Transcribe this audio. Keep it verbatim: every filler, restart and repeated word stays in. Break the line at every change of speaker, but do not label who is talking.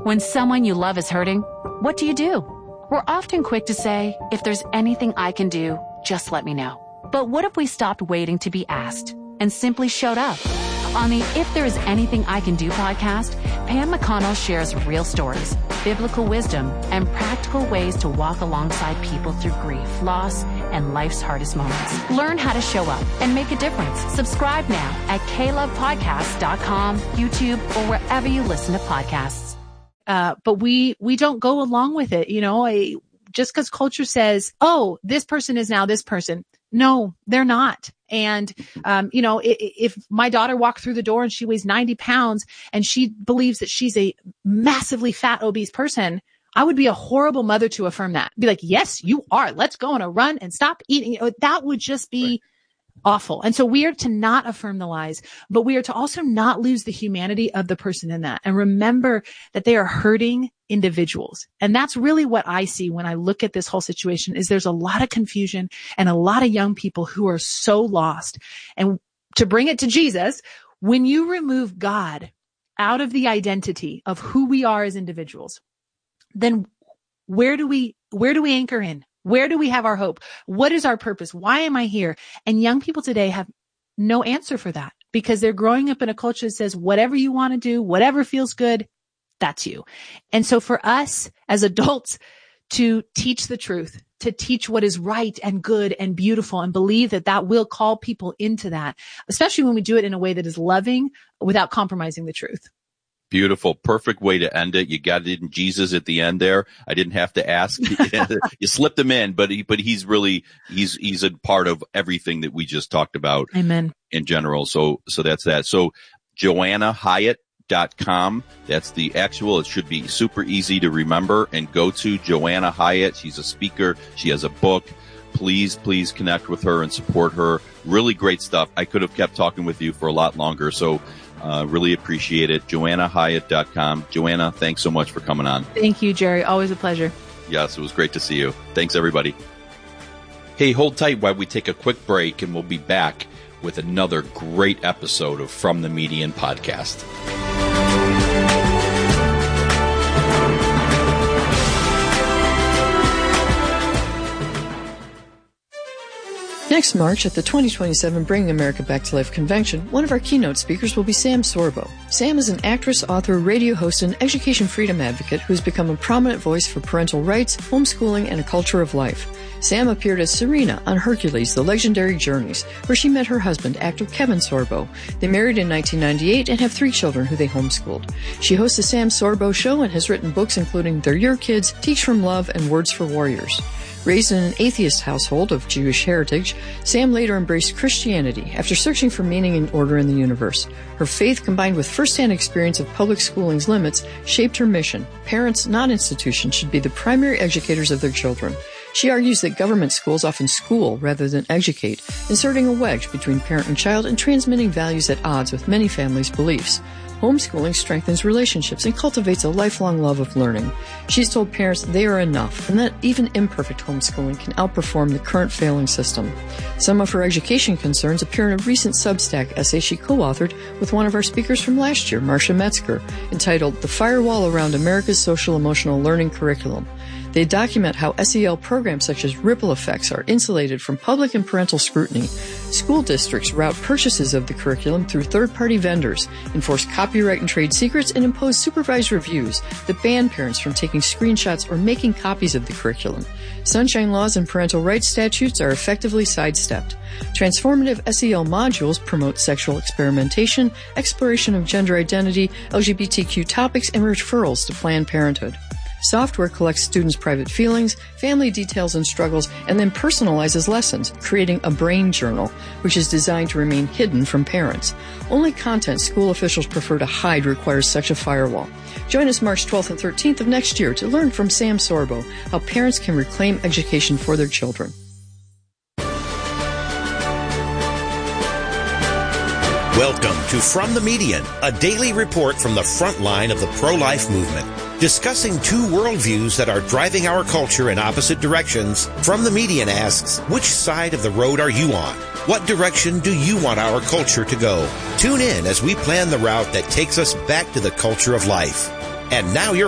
When someone you love is hurting, what do you do? We're often quick to say, if there's anything I can do, just let me know. But what if we stopped waiting to be asked and simply showed up? On the If There Is Anything I Can Do podcast, Pam McConnell shares real stories, biblical wisdom, and practical ways to walk alongside people through grief, loss, and life's hardest moments. Learn how to show up and make a difference. Subscribe now at k love podcast dot com, YouTube, or wherever you listen to podcasts.
Uh, but we, we don't go along with it. You know, I, just because culture says, oh, this person is now this person. No, they're not. And, um, you know, if, if my daughter walked through the door and she weighs ninety pounds and she believes that she's a massively fat, obese person, I would be a horrible mother to affirm that. Be like, yes, you are. Let's go on a run and stop eating. You know, that would just be right. Awful. And so we are to not affirm the lies, but we are to also not lose the humanity of the person in that and remember that they are hurting individuals. And that's really what I see when I look at this whole situation is there's a lot of confusion and a lot of young people who are so lost. And to bring it to Jesus, when you remove God out of the identity of who we are as individuals, then where do we, where do we anchor in? Where do we have our hope? What is our purpose? Why am I here? And young people today have no answer for that because they're growing up in a culture that says, whatever you want to do, whatever feels good, that's you. And so for us as adults to teach the truth, to teach what is right and good and beautiful and believe that that will call people into that, especially when we do it in a way that is loving without compromising the truth.
Beautiful. Perfect way to end it. You got it in Jesus at the end there. I didn't have to ask. You slipped him in, but he, but he's really, he's, he's a part of everything that we just talked about.
Amen.
In general. So, so that's that. So Joanna Hyatt dot com. That's the actual. It should be super easy to remember and go to Joanna Hyatt. She's a speaker. She has a book. Please, please connect with her and support her. Really great stuff. I could have kept talking with you for a lot longer. So, Uh, really appreciate it. Joanna Hyatt dot com. Joanna, thanks so much for coming on.
Thank you, Jerry. Always a pleasure.
Yes, it was great to see you. Thanks, everybody. Hey, hold tight while we take a quick break, and we'll be back with another great episode of From the Median podcast.
Next March at the twenty twenty-seven Bringing America Back to Life convention, one of our keynote speakers will be Sam Sorbo. Sam is an actress, author, radio host, and education freedom advocate who has become a prominent voice for parental rights, homeschooling, and a culture of life. Sam appeared as Serena on Hercules, The Legendary Journeys, where she met her husband, actor Kevin Sorbo. They married in nineteen ninety-eight and have three children who they homeschooled. She hosts the Sam Sorbo Show and has written books including They're Your Kids, Teach from Love, and Words for Warriors. Raised in an atheist household of Jewish heritage, Sam later embraced Christianity after searching for meaning and order in the universe. Her faith, combined with first-hand experience of public schooling's limits, shaped her mission. Parents, not institutions, should be the primary educators of their children. She argues that government schools often school rather than educate, inserting a wedge between parent and child and transmitting values at odds with many families' beliefs. Homeschooling strengthens relationships and cultivates a lifelong love of learning. She's told parents they are enough and that even imperfect homeschooling can outperform the current failing system. Some of her education concerns appear in a recent Substack essay she co-authored with one of our speakers from last year, Marcia Metzger, entitled The Firewall Around America's Social-Emotional Learning Curriculum. They document how S E L programs such as Ripple Effects are insulated from public and parental scrutiny. School districts route purchases of the curriculum through third-party vendors, enforce copyright and trade secrets, and impose supervised reviews that ban parents from taking screenshots or making copies of the curriculum. Sunshine laws and parental rights statutes are effectively sidestepped. Transformative S E L modules promote sexual experimentation, exploration of gender identity, L G B T Q topics, and referrals to Planned Parenthood. Software collects students' private feelings, family details and struggles, and then personalizes lessons, creating a brain journal, which is designed to remain hidden from parents. Only content school officials prefer to hide requires such a firewall. Join us March twelfth and thirteenth of next year to learn from Sam Sorbo how parents can reclaim education for their children.
Welcome to From the Median, a daily report from the front line of the pro-life movement. Discussing two worldviews that are driving our culture in opposite directions, From the Median asks, which side of the road are you on? What direction do you want our culture to go? Tune in as we plan the route that takes us back to the culture of life. And now your